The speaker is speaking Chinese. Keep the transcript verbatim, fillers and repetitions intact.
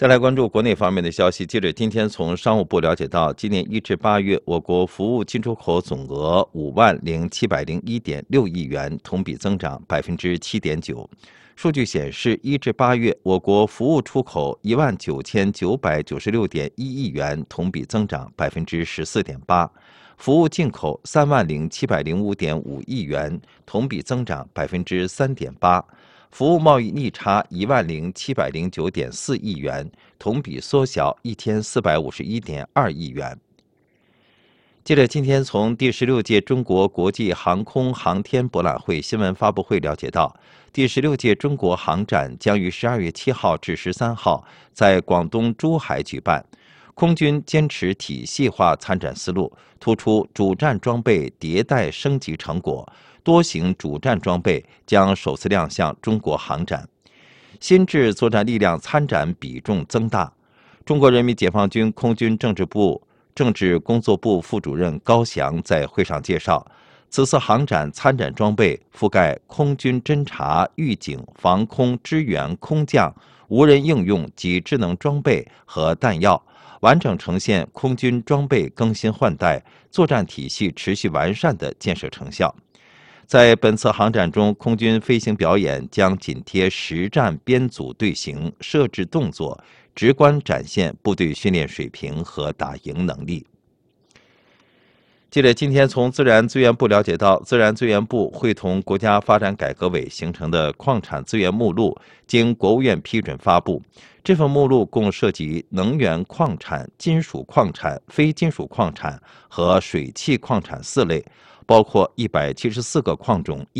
再来关注国内方面的消息。记者今天从商务部了解到，今年一至八月，我国服务进出口总额五万零七百零一点六亿元，同比增长百分之七点九。数据显示，一至八月，我国服务出口一万九千九百九十六点一亿元，同比增长百分之十四点八；服务进口三万零七百零五点五亿元，同比增长百分之三点八。服务贸易逆差一万零七百零九点四亿元，同比缩小一千四百五十一点二亿元。记者今天从第十六届中国国际航空航天博览会新闻发布会了解到，第十六届中国航展将于十二月七号至十三号在广东珠海举办。空军坚持体系化参展思路，突出主战装备迭代升级成果，多型主战装备将首次亮相中国航展，新制作战力量参展比重增大。中国人民解放军空军政治部政治工作部副主任高翔在会上介绍，此次航展参展装备覆盖空军侦察、预警、防空、支援、空降、无人应用及智能装备和弹药，完整呈现空军装备更新换代、作战体系持续完善的建设成效。在本次航展中，空军飞行表演将紧贴实战编组队形、设置动作，直观展现部队训练水平和打赢能力。记者今天从自然资源部了解到，自然资源部会同国家发展改革委形成的矿产资源目录经国务院批准发布。这份目录共涉及能源矿产、金属矿产、非金属矿产和水汽矿产四类，包括一百七十四个矿种。